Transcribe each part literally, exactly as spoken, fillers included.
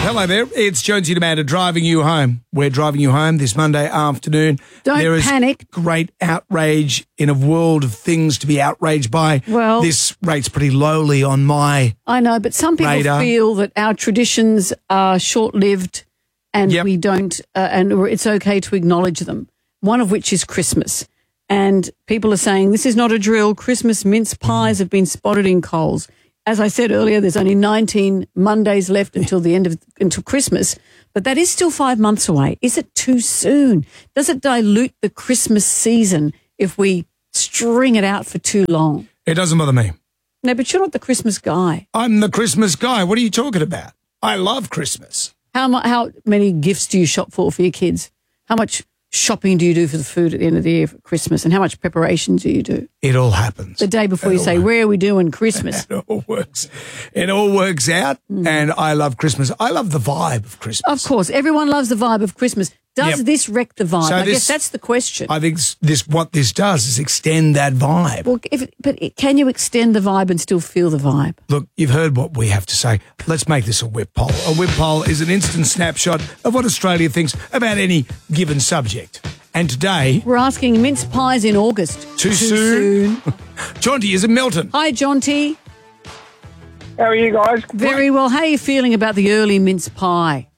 Hello there. It's Jonesy and Amanda driving you home. We're driving you home this Monday afternoon. Don't there is panic. Great outrage in a world of things to be outraged by. Well, this rate's pretty lowly on my I know, but some people radar. feel that our traditions are short-lived and Yep. we don't, uh, and it's okay to acknowledge them. One of which is Christmas. And people are saying this is not a drill. Christmas mince pies have been spotted in Coles. As I said earlier, there's only nineteen Mondays left until the end of until Christmas, but that is still five months away. Is it too soon? Does it dilute the Christmas season if we string it out for too long? It doesn't bother me. No, but you're not the Christmas guy. I'm the Christmas guy. What are you talking about? I love Christmas. How mu- how many gifts do you shop for for your kids? How much shopping do you do for the food at the end of the year for Christmas, and how much preparation do you do? It all happens. The day before It you all say, where are we doing Christmas? It all works. It all works out, Mm. and I love Christmas. I love the vibe of Christmas. Of course, everyone loves the vibe of Christmas. Does Yep. this wreck the vibe? So I this- guess that's the question. I think s- this what this does is extend that vibe. well, if, but it, can you extend the vibe and still feel the vibe? Look, you've heard what we have to say. Let's make this a whip poll. A whip poll is an instant snapshot of what Australia thinks about any given subject. And today, We're asking mince pies in August. Too soon? Jaunty is in Melton. Hi, Jonty. How are you guys? Very well. How are you feeling about the early mince pie?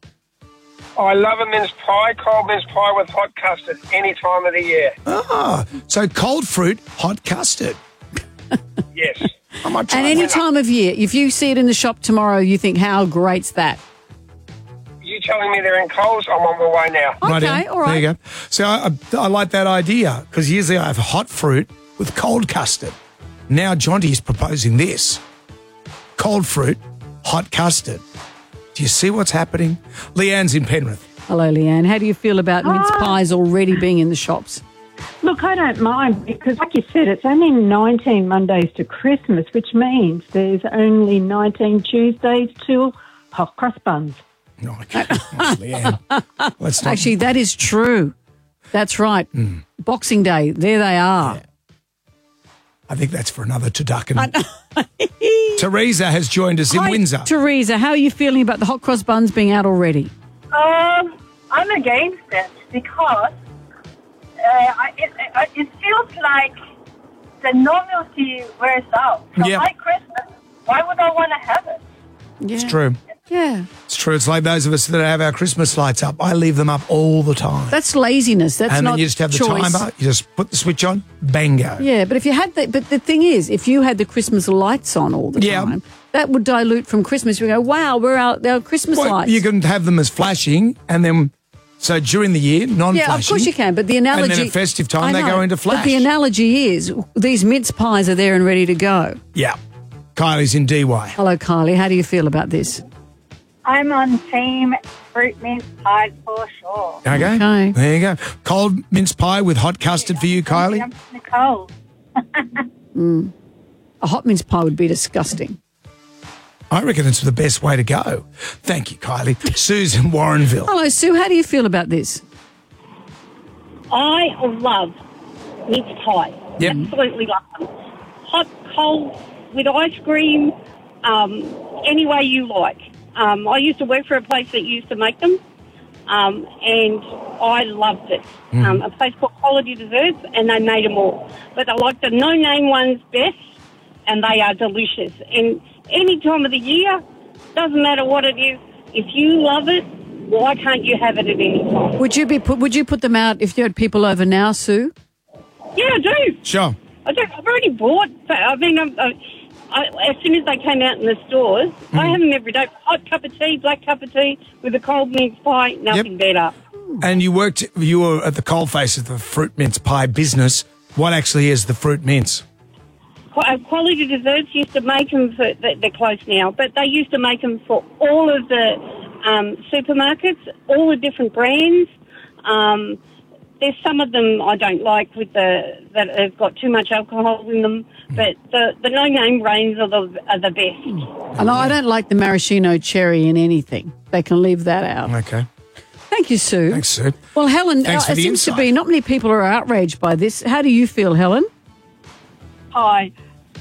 I love a mince pie, cold mince pie with hot custard any time of the year. Ah, so cold fruit, hot custard. Yes. I might try And any that. time of year, if you see it in the shop tomorrow, you think, how great's that? You telling me they're in Coles? I'm on my way now. Okay, Rightio. all right. There you go. So I, I, I like that idea because usually I have hot fruit with cold custard. Now Jaunty is proposing this. Cold fruit, hot custard. Do you see what's happening? Leanne's in Penrith. Hello, Leanne. How do you feel about mince pies already being in the shops? Look, I don't mind because, like you said, it's only nineteen Mondays to Christmas, which means there's only nineteen Tuesdays till hot cross buns. No, I can't. Leanne. Let's not. Actually, that is true. That's right. Hmm. Boxing Day, there they are. I think that's for another turducken. Teresa has joined us in Hi, Windsor. Teresa, how are you feeling about the hot cross buns being out already? Um, I'm against it because uh, I, it, it, it feels like the novelty wears out. So Yeah. like Christmas, why would I want to have it? Yeah. It's true. Yeah. It's true. It's like those of us that have our Christmas lights up. I leave them up all the time. That's laziness. That's and not then you just have the choice. timer. You just put the switch on. Bango. Yeah, but if you had the, but the thing is, if you had the Christmas lights on all the Yeah. time, that would dilute from Christmas. We go, wow, we're out our Christmas Well, lights. you can have them as flashing, and then so during the year, non-flashing. Yeah, of course you can. But the analogy, And then at festive time, I they know, go into But flash. the analogy is, these mince pies are there and ready to go. Yeah. Kylie's in D Y. Hello, Kylie. How do you feel about this? I'm on team fruit mince pie for sure. Okay. Okay. There you go. Cold mince pie with hot custard for you, Kylie. I'm Nicole. A hot mince pie would be disgusting. I reckon it's the best way to go. Thank you, Kylie. Susan Warrenville. Hello, Sue. How do you feel about this? I love mince pie. Yep. Absolutely love them. Hot, cold, with ice cream, um, any way you like. Um, I used to work for a place that used to make them, um, and I loved it. Mm. Um, a place called Quality Desserts, and they made them all. But I like the no-name ones best, and they are delicious. And any time of the year, doesn't matter what it is, if you love it, why can't you have it at any time? Would you be put, would you put them out if you had people over now, Sue? Yeah, I do. Sure. I do. I've already bought. I mean, I'm, I, I, as soon as they came out in the stores, Mm. I have them every day. Hot cup of tea, black cup of tea with a cold mince pie. Nothing better. And you worked, you were at the coalface of the fruit mince pie business. What actually is the fruit mince? Qu- uh, Quality Desserts used to make them for. They're they're closed now, but they used to make them for all of the um, supermarkets, all the different brands. Um, There's some of them I don't like with the that have got too much alcohol in them, but the, the no-name range are the are the best. And I don't like the maraschino cherry in anything. They can leave that out. Okay. Thank you, Sue. Thanks, Sue. Well, Helen, Thanks uh, for it the seems to insight. be not many people are outraged by this. How do you feel, Helen? Hi.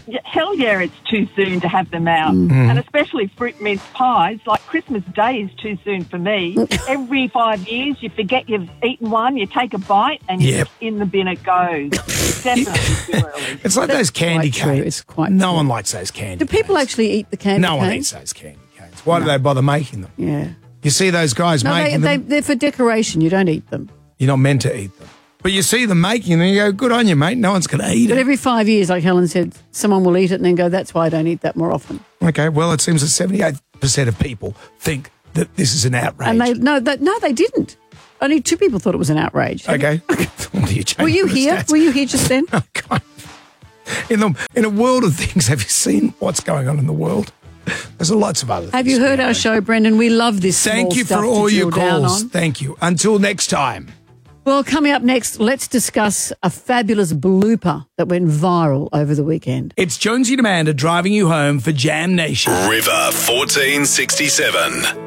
yeah, hell yeah, it's too soon to have them out. Mm. And especially fruit mince pies, like Christmas Day is too soon for me. Every five years, you forget you've eaten one, you take a bite, and you Yep. in the bin it goes. Definitely too early. It's like those candy quite true. canes. It's quite no true. one likes those candy Do people canes. actually eat the candy No one canes? eats those candy canes. Why do they bother making them? Yeah. You see those guys No, they, making they, them. they're for decoration. You don't eat them. You're not meant to eat them. But you see them making them and you go, good on you, mate. No one's going to eat But it. every five years, like Helen said, someone will eat it and then go, that's why I don't eat that more often. Okay, well, it seems that seventy-eight percent of people think that this is an outrage. And they no, that, no, they didn't. Only two people thought it was an outrage. Okay. Well, you Were you changed the here? stats. Were you here just then? Kind of. In, the, in a world of things, have you seen what's going on in the world? There's lots of other things. Have you heard our show, Brendan? We love this Thank small you stuff for to all your drill down calls. on. Thank you. Until next time. Well, coming up next, let's discuss a fabulous blooper that went viral over the weekend. It's Jonesy and Amanda driving you home for Jam Nation. River fourteen sixty-seven.